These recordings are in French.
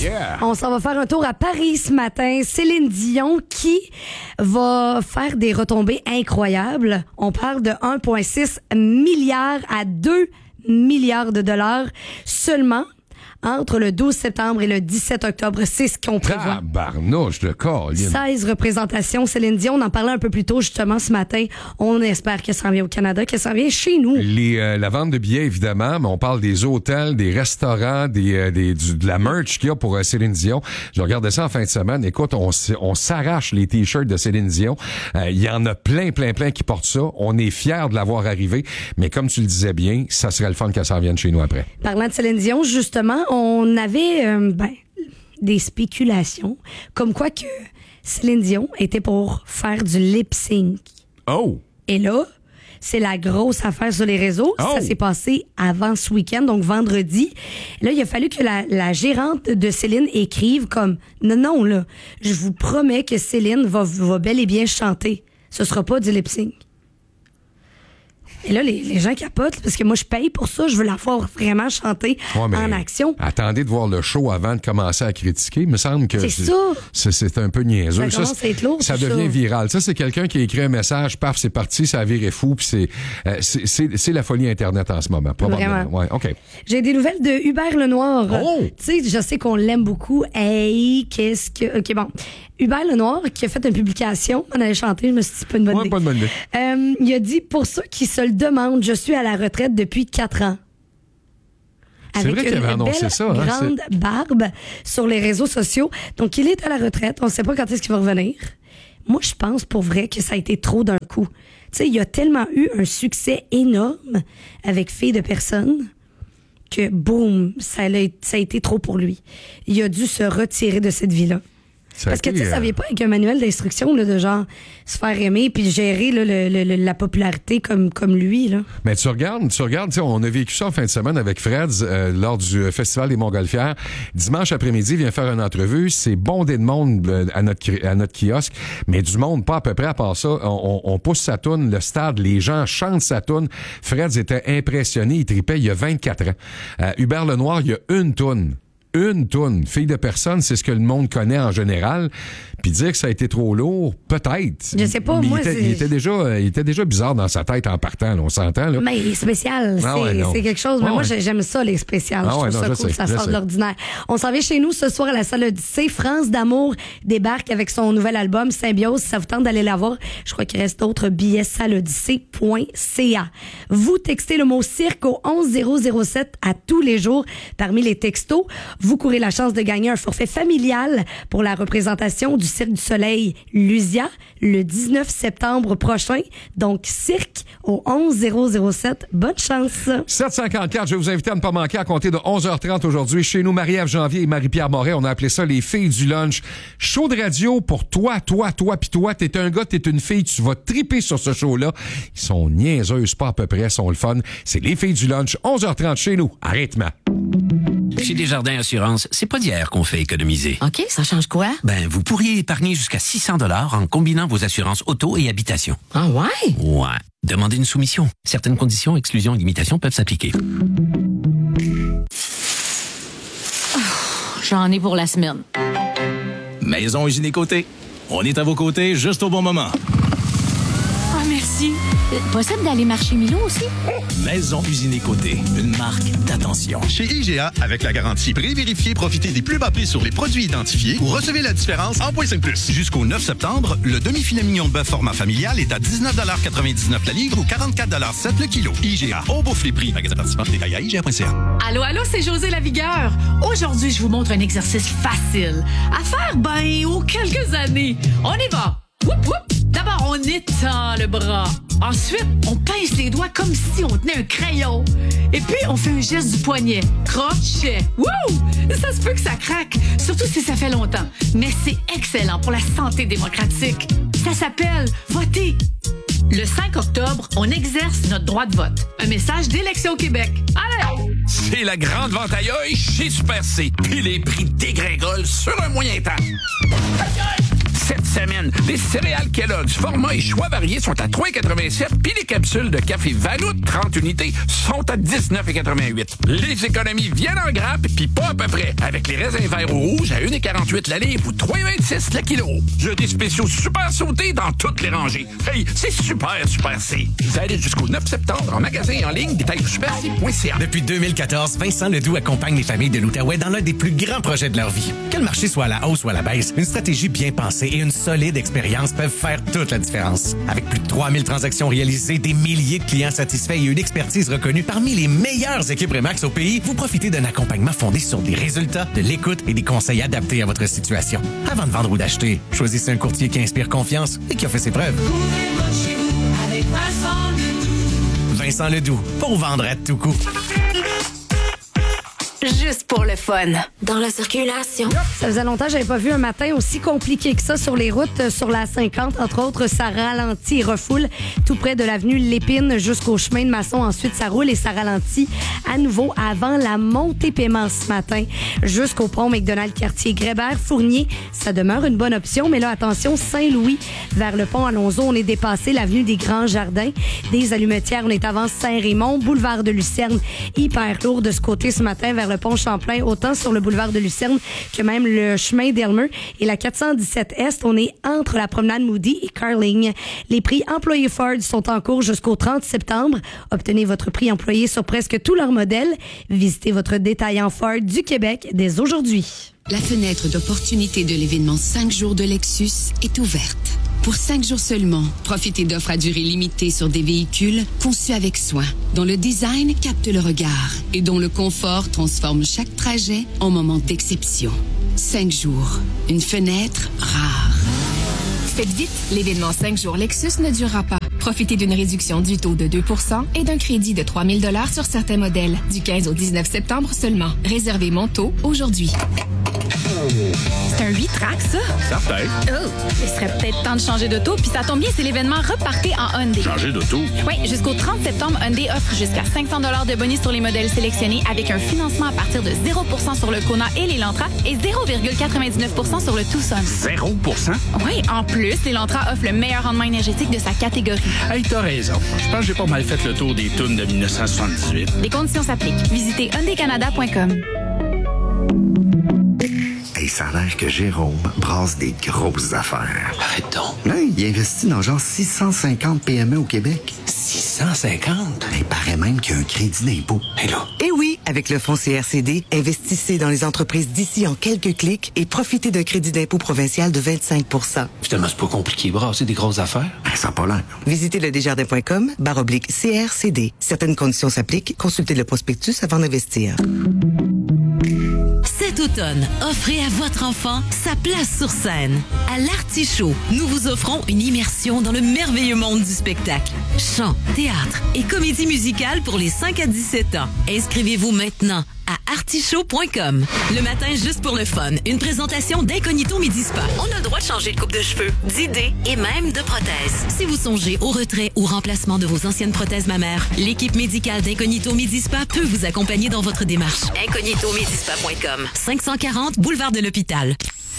Yeah! On s'en va faire un tour à Paris ce matin. Céline Dion qui va faire des retombées incroyables. On parle de 1,6 milliard à 2 milliards de dollars seulement entre le 12 septembre et le 17 octobre. C'est ce qu'on prévoit. Barnouche de Colin. 16 représentations. Céline Dion, on en parlait un peu plus tôt justement ce matin. On espère qu'elle s'en vient au Canada, qu'elle s'en vient chez nous. La vente de billets, évidemment, mais on parle des hôtels, des restaurants, de la merch qu'il y a pour Céline Dion. Je regardais ça en fin de semaine. Écoute, on s'arrache les t-shirts de Céline Dion. Il y en a plein qui portent ça. On est fiers de l'avoir arrivé. Mais comme tu le disais bien, ça serait le fun qu'elle s'en vienne chez nous après. Parlant de Céline Dion, justement, on avait des spéculations comme quoi que Céline Dion était pour faire du lip-sync. Oh! Et là, c'est la grosse affaire sur les réseaux. Oh! Ça s'est passé avant ce week-end, donc vendredi. Là, il a fallu que la gérante de Céline écrive comme « Non, là, je vous promets que Céline va bel et bien chanter. Ce sera pas du lip-sync. » Et là, les gens capotent parce que moi, je paye pour ça. Je veux la voir vraiment chanter en action. Attendez de voir le show avant de commencer à critiquer. Il me semble que c'est un peu niaiseux. Ça commence à être lourd. Ça devient viral. Ça, c'est quelqu'un qui a écrit un message, paf, c'est parti, ça a viré fou. Puis c'est la folie Internet en ce moment, probablement. Vraiment. Ouais, OK. J'ai des nouvelles de Hubert Lenoir. Oh! Tu sais, je sais qu'on l'aime beaucoup. Hey, qu'est-ce que... OK, bon. Hubert Lenoir, qui a fait une publication, on allait chanter, je me suis dit, pas une bonne idée. Pas une bonne idée. Il a dit, pour ceux qui se le demandent, je suis à la retraite depuis 4 ans. C'est vrai qu'il avait annoncé ça. Grande barbe sur les réseaux sociaux. Donc, il est à la retraite. On ne sait pas quand est-ce qu'il va revenir. Moi, je pense pour vrai que ça a été trop d'un coup. Tu sais, il a tellement eu un succès énorme avec Filles de personnes que, boum, ça a été trop pour lui. Il a dû se retirer de cette vie-là. Parce que tu sais, ça vient pas avec un manuel d'instruction là, de genre se faire aimer puis gérer là, la popularité comme lui. Là. Mais tu regardes, on a vécu ça en fin de semaine avec Freds lors du Festival des Montgolfières. Dimanche après-midi, il vient faire une entrevue. C'est bondé de monde à notre kiosque, mais du monde pas à peu près à part ça. On pousse sa toune, le stade, les gens chantent sa toune. Freds était impressionné, il tripait il y a 24 ans. Hubert Lenoir, il y a une toune. Une toune, Fille de personne, c'est ce que le monde connaît en général. Puis dire que ça a été trop lourd, peut-être. Je sais pas, mais moi, il était déjà bizarre dans sa tête en partant, là, on s'entend. Là. Mais spécial, c'est quelque chose. Mais moi, j'aime ça, les spéciales. Je trouve ça cool, ça sort de l'ordinaire. On s'en vient chez nous ce soir à la salle Odyssée. France d'amour débarque avec son nouvel album Symbiose. Si ça vous tente d'aller la voir, je crois qu'il reste d'autres billets, salleodyssée.ca. Vous textez le mot cirque au 11007 à tous les jours. Parmi les textos, vous courez la chance de gagner un forfait familial pour la représentation du Cirque du Soleil Lusia le 19 septembre prochain. Donc, cirque au 11007. Bonne chance. 754, je vais vous inviter à ne pas manquer à compter de 11h30 aujourd'hui. Chez nous, Marie-Ève Janvier et Marie-Pierre Moret, on a appelé ça les filles du lunch. Show de radio pour toi, puis toi. T'es un gars, t'es une fille, tu vas triper sur ce show-là. Ils sont niaiseuses, pas à peu près, sont le fun. C'est les filles du lunch, 11h30 chez nous, à rythme. Chez Desjardins Assurance, c'est pas d'hier qu'on fait économiser. OK, ça change quoi? Vous pourriez épargner jusqu'à 600 $ en combinant vos assurances auto et habitation. Ah ouais? Ouais. Demandez une soumission. Certaines conditions, exclusions et limitations peuvent s'appliquer. Oh, j'en ai pour la semaine. Maison Usine Côté. On est à vos côtés juste au bon moment. Ah, merci. Possible d'aller marcher Milo aussi? Maison Usine Côté, une marque d'attention. Chez IGA, avec la garantie pré-vérifiée, profitez des plus bas prix sur les produits identifiés ou recevez la différence en .5+. Jusqu'au 9 septembre, le demi-filet mignon de bœuf format familial est à 19,99 $ la livre ou 44,7 $ le kilo. IGA, au beau les prix. Magasin participant, détail à IGA.ca. Allô, c'est José Lavigueur. Aujourd'hui, je vous montre un exercice facile à faire, aux quelques années. On y va. Whoop, whoop. D'abord, on étend le bras. Ensuite, on pince les doigts comme si on tenait un crayon. Et puis, on fait un geste du poignet. Crochet. Wouh! Ça se peut que ça craque, surtout si ça fait longtemps. Mais c'est excellent pour la santé démocratique. Ça s'appelle voter. Le 5 octobre, on exerce notre droit de vote. Un message d'Élection Québec. Allez! C'est la grande vente ailleurs chez Super C. Puis les prix dégringolent sur un moyen temps. Cette semaine, les céréales Kellogg's, formats et choix variés sont à 3,87 puis les capsules de café Vanout, 30 unités, sont à 19,88. Les économies viennent en grappe puis pas à peu près. Avec les raisins verts ou rouges à 1,48 la livre ou 3,26 le kilo. J'ai des spéciaux super sautés dans toutes les rangées. Hey, c'est super C. Vous allez jusqu'au 9 septembre en magasin et en ligne, détail superc.ca. Depuis 2014, Vincent Ledoux accompagne les familles de l'Outaouais dans l'un des plus grands projets de leur vie. Que le marché soit à la hausse ou à la baisse, une stratégie bien pensée et une solide expérience peuvent faire toute la différence. Avec plus de 3000 transactions réalisées, des milliers de clients satisfaits et une expertise reconnue parmi les meilleures équipes Remax au pays, vous profitez d'un accompagnement fondé sur des résultats, de l'écoute et des conseils adaptés à votre situation. Avant de vendre ou d'acheter, choisissez un courtier qui inspire confiance et qui a fait ses preuves. Avec Vincent Ledoux, pour vendre à tout coup. Juste pour le fun. Dans la circulation. Ça faisait longtemps que j'avais pas vu un matin aussi compliqué que ça sur les routes. Sur la 50, entre autres, ça ralentit et refoule tout près de l'avenue Lépine jusqu'au chemin de Masson. Ensuite, ça roule et ça ralentit à nouveau avant la montée paiement ce matin jusqu'au pont McDonald-Cartier-Grébert-Fournier. Ça demeure une bonne option, mais là, attention, Saint-Louis vers le pont Alonzo. On est dépassé l'avenue des Grands Jardins. Des Allumetières, on est avant Saint-Raymond. Boulevard de Lucerne, hyper lourd de ce côté ce matin vers le pont Champlain, autant sur le boulevard de Lucerne que même le chemin d'Elmer. Et la 417 Est, on est entre la promenade Moody et Carling. Les prix employés Ford sont en cours jusqu'au 30 septembre. Obtenez votre prix employé sur presque tous leurs modèles. Visitez votre détaillant Ford du Québec dès aujourd'hui. La fenêtre d'opportunité de l'événement 5 jours de Lexus est ouverte. Pour 5 jours seulement, profitez d'offres à durée limitée sur des véhicules conçus avec soin, dont le design capte le regard et dont le confort transforme chaque trajet en moment d'exception. 5 jours, une fenêtre rare. Faites vite, l'événement 5 jours Lexus ne durera pas. Profitez d'une réduction du taux de 2% et d'un crédit de 3 000 $ sur certains modèles, du 15 au 19 septembre seulement. Réservez mon taux aujourd'hui. C'est un 8-track, ça? Certain. Oh, il serait peut-être temps de changer d'auto, puis ça tombe bien, c'est l'événement Repartez en Hyundai. Changer d'auto? Oui, jusqu'au 30 septembre, Hyundai offre jusqu'à 500 $ de bonus sur les modèles sélectionnés avec un financement à partir de 0% sur le Kona et l'Elantra et 0,99% sur le Tucson. 0%? Oui, en plus, l'Elantra offre le meilleur rendement énergétique de sa catégorie. Hey, t'as raison. Je pense que j'ai pas mal fait le tour des tunes de 1978. Les conditions s'appliquent. Visitez hyundaicanada.com. Hey, ça a l'air que Jérôme brasse des grosses affaires. Arrête donc. Hey, il investit dans genre 650 PME au Québec. 650? Il paraît même qu'il y a un crédit d'impôt. Et là? Eh oui, avec le fonds CRCD, investissez dans les entreprises d'ici en quelques clics et profitez d'un crédit d'impôt provincial de 25 %. Finalement, c'est pas compliqué, brasser des grosses affaires. Ça n'a pas l'air. Visitez le desjardins.com/CRCD. Certaines conditions s'appliquent. Consultez le prospectus avant d'investir. Cet automne, offrez à votre enfant sa place sur scène. À l'Artichaut, nous vous offrons une immersion dans le merveilleux monde du spectacle. Chant, théâtre et comédie musicale pour les 5 à 17 ans. Inscrivez-vous maintenant à artichaut.com. Le matin, juste pour le fun, une présentation d'Incognito Midi Spa. On a le droit de changer de coupe de cheveux, d'idées et même de prothèses. Si vous songez au retrait ou remplacement de vos anciennes prothèses mammaires, l'équipe médicale d'Incognito Midi Spa peut vous accompagner dans votre démarche. IncognitoMedispa.com. 540 Boulevard de l'Hôpital.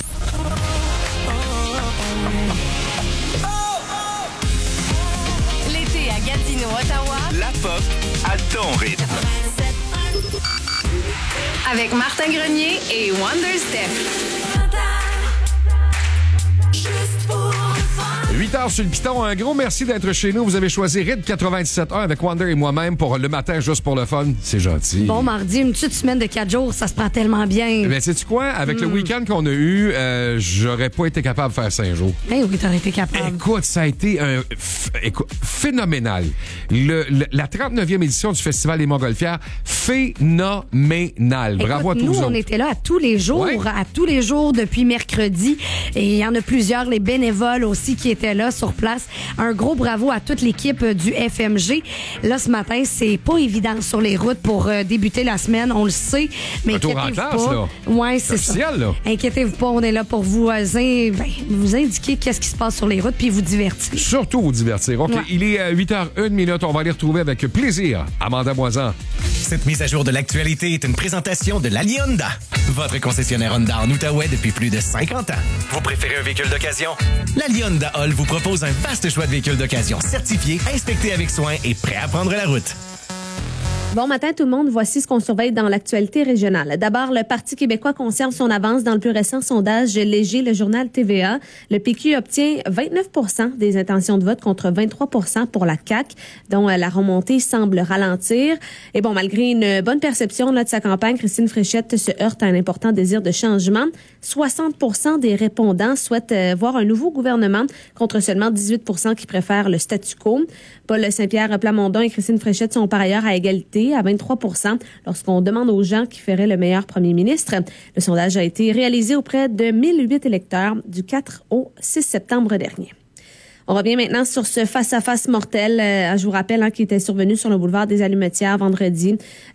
L'été à Gatineau, Ottawa. La pop à ton rythme. Avec Martin Grenier et Wonder Step. 8h sur le piton. Un gros merci d'être chez nous. Vous avez choisi RID 97.1 avec Wonder et moi-même pour le matin, juste pour le fun. C'est gentil. Bon, mardi, une petite semaine de 4 jours, ça se prend tellement bien. Mais sais-tu quoi? Avec le week-end qu'on a eu, j'aurais pas été capable de faire 5 jours. Eh oui, t'aurais été capable. Écoute, ça a été phénoménal. La 39e édition du Festival des Montgolfières, phénoménal. Bravo à tous nous, autres. On était là à tous les jours, depuis mercredi. Et il y en a plusieurs, les bénévoles aussi qui étaient là sur place. Un gros bravo à toute l'équipe du FMG. Là, ce matin, c'est pas évident sur les routes pour débuter la semaine, on le sait. Mais retour en classe, là. Ouais, c'est officiel, ça. Là. Inquiétez-vous pas, on est là pour vous, vous indiquer qu'est-ce qui se passe sur les routes puis vous divertir. Surtout vous divertir. OK, il est 8h01. On va aller retrouver avec plaisir Amanda Moisan. Cette mise à jour de l'actualité est une présentation de l'Ali Honda. votre concessionnaire Honda en Outaouais depuis plus de 50 ans. Vous préférez un véhicule d'occasion? L'Allié Honda Hall vous propose un vaste choix de véhicules d'occasion certifiés, inspectés avec soin et prêts à prendre la route. Bon matin tout le monde, voici ce qu'on surveille dans l'actualité régionale. D'abord, le Parti québécois conserve son avance dans le plus récent sondage léger, le journal TVA. Le PQ obtient 29% des intentions de vote contre 23% pour la CAQ, dont la remontée semble ralentir. Et bon, malgré une bonne perception de sa campagne, Christine Fréchette se heurte à un important désir de changement. 60% des répondants souhaitent voir un nouveau gouvernement contre seulement 18% qui préfèrent le statu quo. Paul Saint-Pierre Plamondon et Christine Fréchette sont par ailleurs à égalité à 23% lorsqu'on demande aux gens qui feraient le meilleur premier ministre. Le sondage a été réalisé auprès de 1008 électeurs du 4 au 6 septembre dernier. On revient maintenant sur ce face-à-face mortel, je vous rappelle, qui était survenu sur le boulevard des Allumetières vendredi.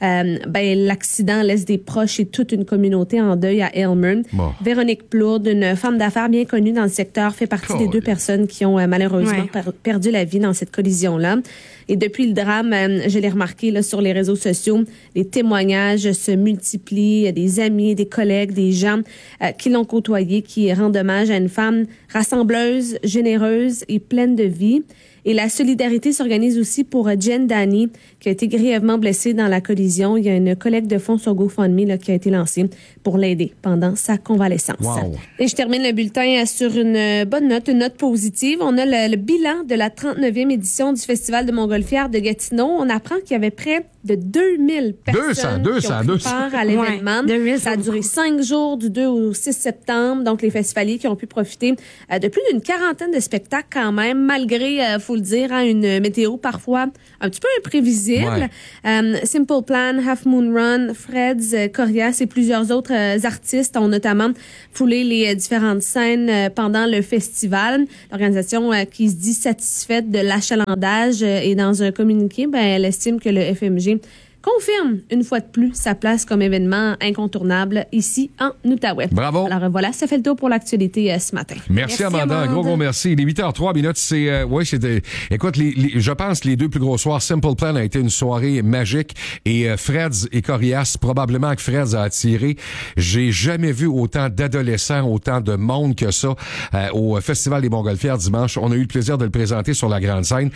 L'accident laisse des proches et toute une communauté en deuil à Elmer. Bon. Véronique Plourde, une femme d'affaires bien connue dans le secteur, fait partie des deux personnes qui ont malheureusement perdu la vie dans cette collision-là. Et depuis le drame, je l'ai remarqué là, sur les réseaux sociaux, les témoignages se multiplient, des amis, des collègues, des gens qui l'ont côtoyé, qui rendent hommage à une femme rassembleuse, généreuse et pleine de vie. Et la solidarité s'organise aussi pour Jen Danny, qui a été grièvement blessée dans la collision. Il y a une collecte de fonds sur GoFundMe là, qui a été lancée pour l'aider pendant sa convalescence. Wow. Et je termine le bulletin sur une bonne note, une note positive. On a le bilan de la 39e édition du Festival de Montgolfière de Gatineau. On apprend qu'il y avait près de 2000 personnes qui ont pris part à l'événement. Ça a duré 5 jours, du 2 au 6 septembre. Donc, les festivaliers qui ont pu profiter de plus d'une quarantaine de spectacles quand même, malgré, faut le dire, une météo parfois un petit peu imprévisible. Simple Plan, Half Moon Run, Fred's, Corias et plusieurs autres artistes ont notamment foulé les différentes scènes pendant le festival. L'organisation qui se dit satisfaite de l'achalandage et dans un communiqué, elle estime que le FMG confirme une fois de plus sa place comme événement incontournable ici en Outaouais. Bravo. Alors voilà, ça fait le tour pour l'actualité ce matin. Merci Amanda. Un gros merci. Il est 8h03. C'est écoute, je pense que les deux plus gros soirs, Simple Plan a été une soirée magique et Fred's et Corias, probablement que Fred's a attiré. J'ai jamais vu autant d'adolescents, autant de monde que ça au Festival des Montgolfières dimanche. On a eu le plaisir de le présenter sur la grande scène.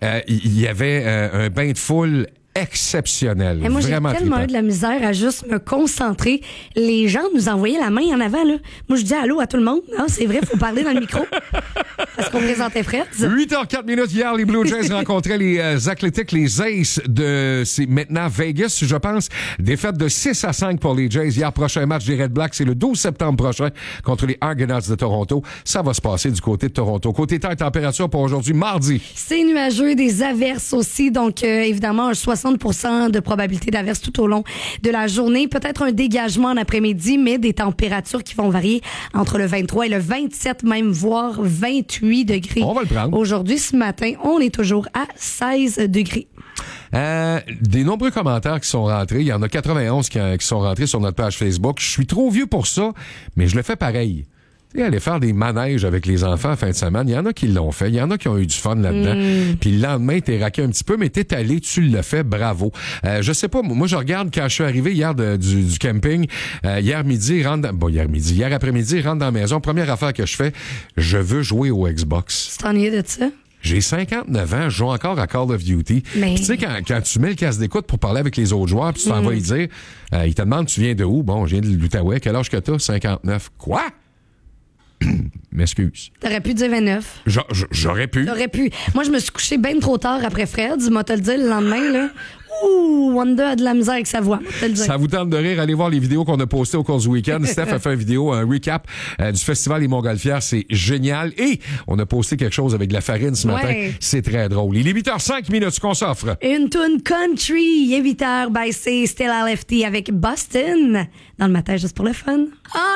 Il y avait un bain de foule exceptionnel. Et moi, vraiment j'ai tellement eu de la misère à juste me concentrer. Les gens nous envoyaient la main en avant, là. Moi, je dis allô à tout le monde. Ah, c'est vrai, faut parler dans le micro. Parce qu'on présentait Fred. 8h04 hier, les Blue Jays rencontraient les Athlétiques, les Aces c'est maintenant Vegas, je pense. Défaite de 6-5 pour les Jays. Hier, prochain match des Red Blacks, c'est le 12 septembre prochain contre les Argonauts de Toronto. Ça va se passer du côté de Toronto. Côté temps et température pour aujourd'hui, mardi. C'est nuageux, des averses aussi. Donc, évidemment, un 60% de probabilité d'averse tout au long de la journée. Peut-être un dégagement en après-midi, mais des températures qui vont varier entre le 23 et le 27, même voire 28 degrés. On va le prendre. Aujourd'hui, ce matin, on est toujours à 16 degrés. Des nombreux commentaires qui sont rentrés. Il y en a 91 qui sont rentrés sur notre page Facebook. Je suis trop vieux pour ça, mais je le fais pareil. Aller faire des manèges avec les enfants en fin de semaine, il y en a qui l'ont fait, il y en a qui ont eu du fun là-dedans. Puis le lendemain, t'es raqué un petit peu, mais t'es allé, tu l'as fait, bravo. Je sais pas, moi je regarde quand je suis arrivé hier du camping, hier après-midi, rentre dans la maison, première affaire que je fais, je veux jouer au Xbox. Tu t'ennuyais de ça? J'ai 59 ans, je joue encore à Call of Duty. Mais... Tu sais, quand tu mets le casque d'écoute pour parler avec les autres joueurs, puis tu t'en vas y dire, ils te demandent, tu viens de où? Bon, je viens de l'Outaouais, quel âge que t'as? 59. Quoi? M'excuse. T'aurais pu dire 29. J'aurais pu. T'aurais pu. Moi, je me suis couché bien trop tard après Fred. Moi, te le dire le lendemain, là. Ouh, Wanda a de la misère avec sa voix. Ça vous tente de rire, allez voir les vidéos qu'on a postées au cours du week-end. Steph a fait une vidéo, un recap du Festival des Montgolfières. C'est génial. Et on a posté quelque chose avec de la farine ce matin. C'est très drôle. Il est 8h05 ce qu'on s'offre. Une tune country. Il est 8h. C'est Stella Lefty avec Boston. Dans le matin, juste pour le fun.